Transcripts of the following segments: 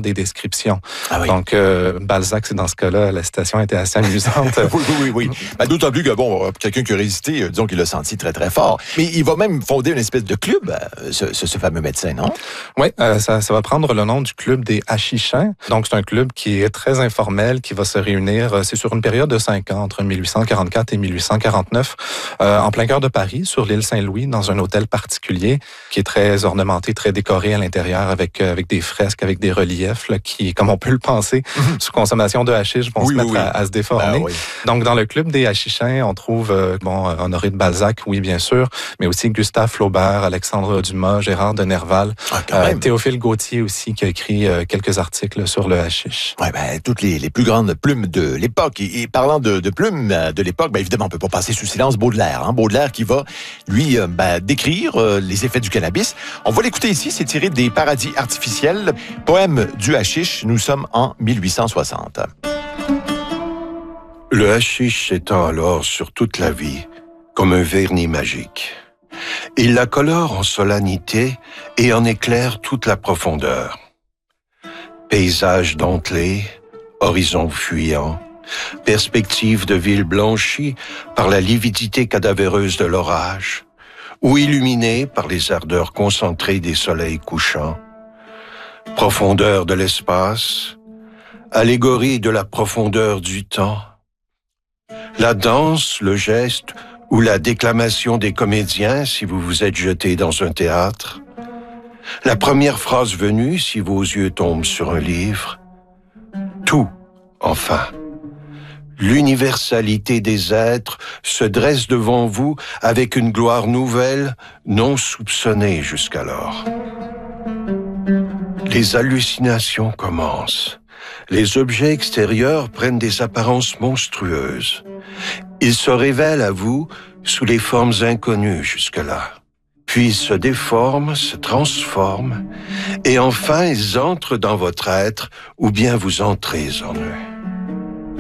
des descriptions. Ah oui. Donc, Balzac, c'est dans ce cas-là, la citation était assez amusante. Oui. Ben, d'autant plus que, bon, quelqu'un qui a résisté, disons qu'il l'a senti très, très fort. Mais il va même fonder une espèce de club, ce fameux médecin, non? Oui, ça va prendre le nom du club des Hachichins. Donc, c'est un club qui est très informel, qui va se réunir, c'est sur une période de 5 ans, entre 1844 et 1849, en plein cœur de Paris, sur l'île Saint-Louis, dans un hôtel particulier, qui est très ornementé, très décoré à l'intérieur, avec des fresques, avec des reliefs, là, qui, comme on peut le penser, sous consommation de hashish, vont se mettre à se déformer. Oui. Donc, dans le club des Hachichins, on trouve, Honoré de Balzac, oui, bien sûr, mais aussi Gustave Flaubert, Alexandre Dumas, Gérard de Nerval, Théophile Gautier aussi, qui a écrit quelques articles sur le hashish. Oui, ben, toutes les plus grandes plumes de l'époque. Et parlant de plumes de l'époque, ben, évidemment, on peut pas passer sous silence Baudelaire. Hein? Baudelaire qui va, lui, décrire les effets du cannabis. On va l'écouter ici, c'est tiré des Paradis artificiels, poème du hashish. Nous sommes en 1860. Le hashish s'étend alors sur toute la vie, comme un vernis magique. Il la colore en solennité et en éclaire toute la profondeur. Paysages dentelés, horizons fuyants, perspectives de villes blanchies par la lividité cadavéreuse de l'orage, ou illuminées par les ardeurs concentrées des soleils couchants. Profondeur de l'espace, allégorie de la profondeur du temps. La danse, le geste ou la déclamation des comédiens si vous vous êtes jeté dans un théâtre. La première phrase venue si vos yeux tombent sur un livre. Tout, enfin. L'universalité des êtres se dresse devant vous avec une gloire nouvelle, non soupçonnée jusqu'alors. Les hallucinations commencent. Les objets extérieurs prennent des apparences monstrueuses. Ils se révèlent à vous sous les formes inconnues jusque-là. Puis se déforment, se transforment, et enfin ils entrent dans votre être, ou bien vous entrez en eux.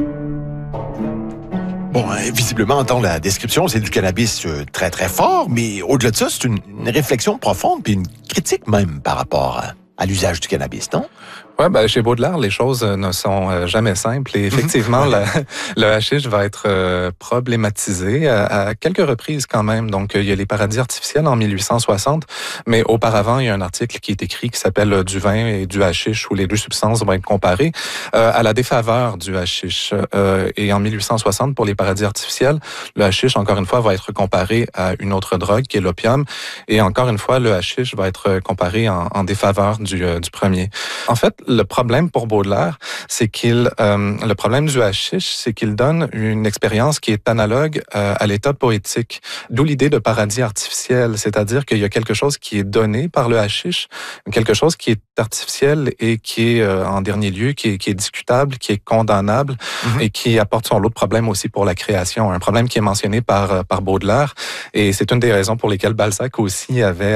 Bon, visiblement, dans la description, c'est du cannabis très, très fort, mais au-delà de ça, c'est une réflexion profonde, puis une critique même par rapport à l'usage du cannabis, non? Ouais, ben, chez Baudelaire, les choses ne sont jamais simples et effectivement, le hashish va être problématisé à quelques reprises quand même. Donc, il y a les paradis artificiels en 1860, mais auparavant, il y a un article qui est écrit qui s'appelle Du vin et du hashish, où les deux substances vont être comparées à la défaveur du hashish. Et en 1860, pour les paradis artificiels, le hashish, encore une fois, va être comparé à une autre drogue qui est l'opium. Et encore une fois, le hashish va être comparé en défaveur du premier. En fait, le problème pour Baudelaire, c'est le problème du hashish, c'est qu'il donne une expérience qui est analogue à l'état poétique. D'où l'idée de paradis artificiel, c'est-à-dire qu'il y a quelque chose qui est donné par le hashish, quelque chose qui est artificiel et qui est en dernier lieu, qui est discutable, qui est condamnable et qui apporte son lot de problèmes aussi pour la création. Un problème qui est mentionné par Baudelaire et c'est une des raisons pour lesquelles Balzac aussi avait,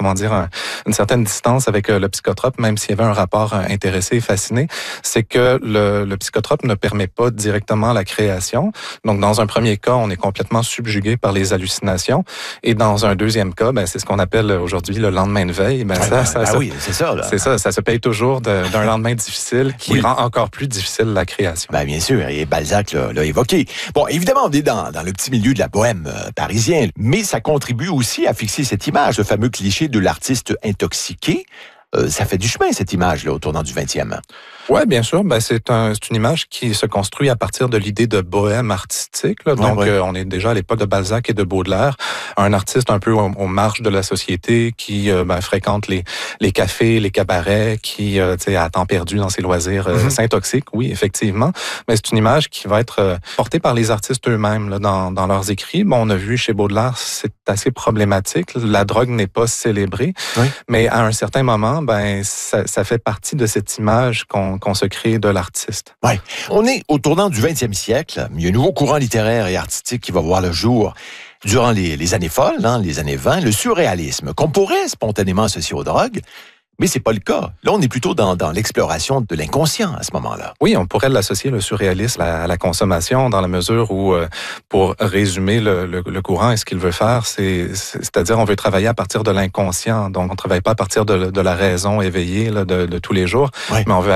une certaine distance avec le psychotrope, même s'il y avait un rapport intéressé et fasciné, c'est que le psychotrope ne permet pas directement la création. Donc, dans un premier cas, on est complètement subjugué par les hallucinations. Et dans un deuxième cas, ben, c'est ce qu'on appelle aujourd'hui le lendemain de veille. Ben, oui, c'est ça. Là. C'est ça se paye toujours d'un lendemain difficile qui rend encore plus difficile la création. Ben, bien sûr, et Balzac l'a évoqué. Bon, évidemment, on est dans le petit milieu de la bohème parisienne, mais ça contribue aussi à fixer cette image, le fameux cliché de l'artiste intoxiqué. Ça fait du chemin, cette image-là, au tournant du 20e. Oui, bien sûr. Ben, c'est une image qui se construit à partir de l'idée de bohème artistique. Là. Donc, on est déjà à l'époque de Balzac et de Baudelaire. Un artiste un peu aux marges de la société qui fréquente les cafés, les cabarets, qui à temps perdu dans ses loisirs s'intoxique, oui, effectivement. Mais c'est une image qui va être portée par les artistes eux-mêmes là, dans leurs écrits. Bon, on a vu chez Baudelaire, c'est assez problématique. La drogue n'est pas célébrée. Oui. Mais à un certain moment, ben ça fait partie de cette image qu'on se crée de l'artiste. Ouais. On est au tournant du 20e siècle. Il y a un nouveau courant littéraire et artistique qui va voir le jour durant les années folles, les années 20, le surréalisme, qu'on pourrait spontanément associer aux drogues. Mais c'est pas le cas. Là, on est plutôt dans l'exploration de l'inconscient à ce moment-là. Oui, on pourrait l'associer, le surréalisme, à la consommation, dans la mesure où, pour résumer le courant, et ce qu'il veut faire, c'est-à-dire on veut travailler à partir de l'inconscient. Donc, on travaille pas à partir de la raison éveillée là, de tous les jours, mais on veut